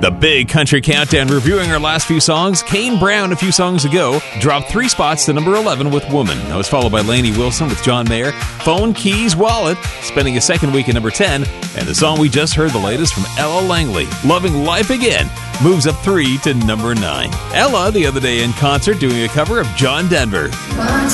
The Big Country Countdown, reviewing our last few songs. Kane Brown, a few songs ago, dropped 3 spots to number 11 with Woman. That was followed by Lainey Wilson with John Mayer. Phone, Keys, Wallet, spending a second week at number 10. And the song we just heard, the latest from Ella Langley, Loving Life Again, moves up 3 to number 9. Ella, the other day in concert, doing a cover of John Denver.